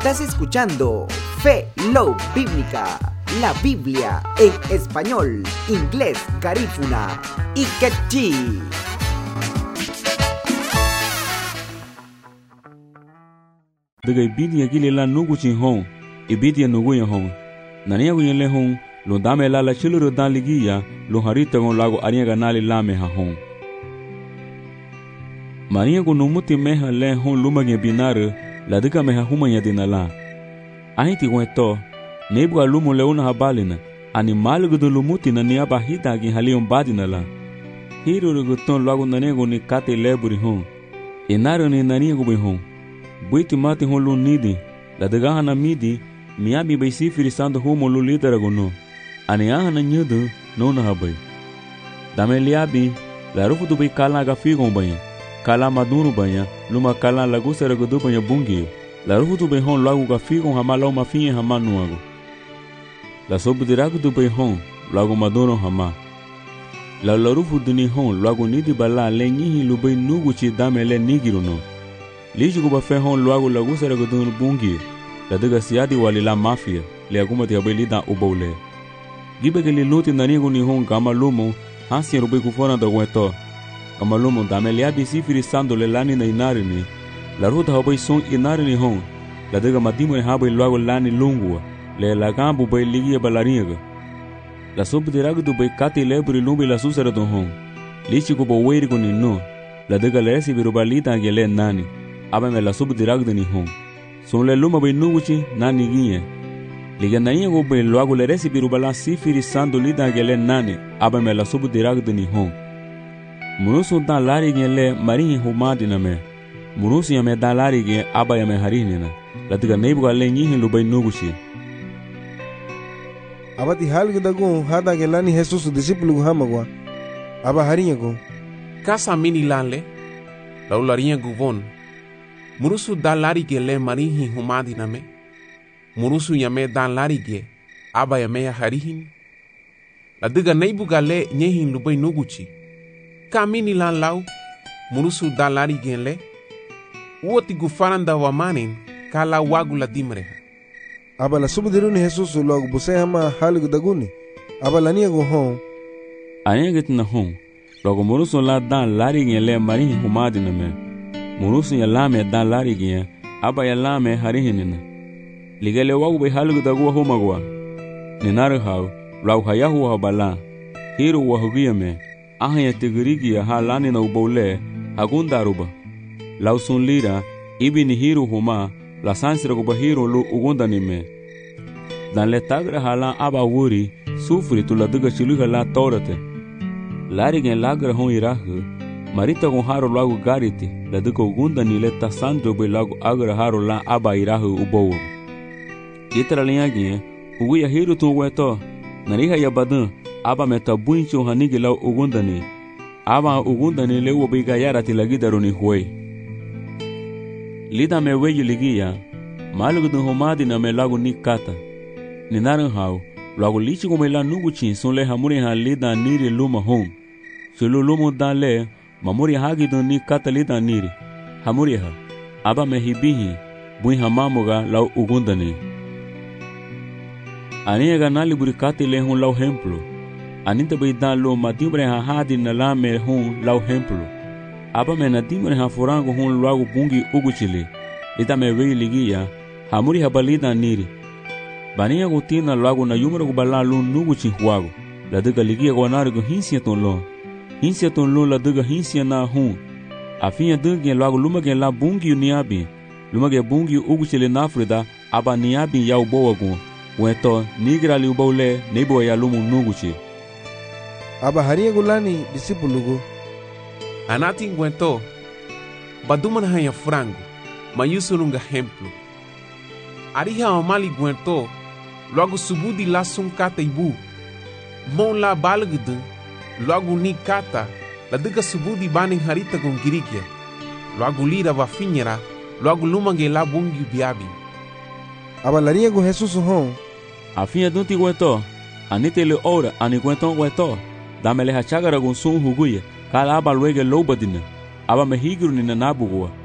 Estás escuchando Fe Love Bíblica, la Biblia en español, inglés, garífuna y quechí. Daga bidia gile la nugu chin hong, ibidia nugu ya hong. Nania guyen le hong, lo dame la chiluro dan ligia, lo harita gon lago ariaga nali lame ha hong. Maria gu numuti meha le hong lumage binare, la diga meha humanya dinala. Ahiti gweto, nebu alumu leuna habalina, animal gudu lumuti na niaba hita gi halion badinala. Hiru guton lago nanego ni kate leburi hong. Inaro ni naniego bi hong. Buiti mati hon lu nidi, la diga hana midi, miabi bai sifiri sando humo lu lidera gono. Ani ahana nyudu, no na habai. Dame liabi, la rufu tu bai kala ga figon banya. Kala madunu banya, luma kala lagu sera gudu banya bungi. La rufu tu bai hon lagu ga figon hama lau mafinye hama nuago. La sobu diragu tu bai hon, lagu madunu hama. La rufu duni hon, lagu nidi bala le nyihi lu bai nugu chi dame le nigiru no. Liji kuba fe hon lagu lagu sera gudu bungi. La diga siadi wali la mafia, le agumati abai lida ubaule. Gibe ke li luti nanigu ni hon kama lumo, hansi rubai kufona da weto. Kama lumo dame liabi sifiri sando le lani na inari ni. La ruta habai son inari ni hon. La diga madimo ni habai lagu lani lungua. Le la gambu bai ligia balariga. La sobu diragu du bai kati leburi lumbi la susara don hon. Lichi kuba weirigu ni no. La diga le resi biruba lita ange le nani. Aba me la sobu diragu ni hon. Son le luma bai nuguchi nani ginye. Liga naia go bai lagu le resi biruba la sifiri sando lita ange le nani. Aba me la sobu diragu ni hon. Murusu dan lari gen le marinhi humadi na me. Murusu ya me dan lari gen aba ya me harini na. La diga neibuga le nyihin lu bai nuguchi. Abati halgu dagun hada ke lani Jesus discípulo hamagwa. Aba harinya go. Kasa mini lanle. Laularinya guvon. Murusu dan lari gen le marinhi humadi na me. Murusu ya me dan lari gen aba ya me harihin. La diga neibuga le nyihin lu bai nuguchi. Kamini lan lau, murusu dan lari gen le, uoti gufaranda wa manin, kala wagu la dimreha. Aba la subudiruni Jesus logo buse hama halgu daguni, aba la niego hon. Ayenget na hon, logo murusu la dan lari gen le marihi humadi na me. Murusu ya lame dan lari gen, aba ya lame harihinina. Ligele wagu bai halgu dagu homagwa. Ninare hau, lau hayahu habala, hiru wahugia me. Ahaya tigirigi ha lani na ubaule agundaruba lausun lira ibini hiru huma la sansira kuba hiru lu ugunda nime dan le tagra hala aba wuri sufri tu la diga chiluga la torate lari gen lagra hon irahu marita gon haro lagu gariti la diga ugunda ni le tasandro be lagu agra haro la aba irahu ubawu itra linyagi uguya hiru tu weto nariha ya badan aba meta buincho hanigi lau ugundani. Aba ugundani lewo biga yarati lagi daruni huwe. Lida me weyi ligia, malugudun homadi na me lagu ni kata. Ninaran hau, lagu lichi kume la nuguchin son le hamuri ha lida niri luma hong. Sulu lumu dan le, mamuri hagidun ni kata lida niri. Hamuri ha, aba me hibihi, buin hamamuga lau ugundani. Aniega nali burikati le hon lau hemplo. Anita bai dan lo madimbre ha hadi na la me hon lau hemplo. Aba me nadimbre ha forango hon lagu bungi uguchili. Lita me wei ligia, hamuri ha balida niri. Bania gutina lagu na yumra gubala lo nuguchi huago. La diga ligia guanarigo hinsia ton lo. Hinsia ton lo la diga hinsia na hon. Afinha dungi lagu lumage la bungi uniabi. Lumage bungi uguchili na Afrida, aba niabi yau boa gun. Weto nigra li ubaule nebo ya lumu nuguchi. Aba haria gulani discípulo go. Anati ngwento, baduman hanya frango, mayusulunga hemplo. Ariha omali gwento, logo subudi la sunkata ibu. Mon la balgdu, logo ni kata, la diga subudi baning harita gon girikia. Logo lira va finera, logo lumange la bungi biabi. Aba laria go Jesus hon. Afinha dunti gweto, anite le ora, ani gweton gweto. Dame le hachagara gon sun huguye, kala aba luege lobadina. Aba mehigiru ni na nabugoa.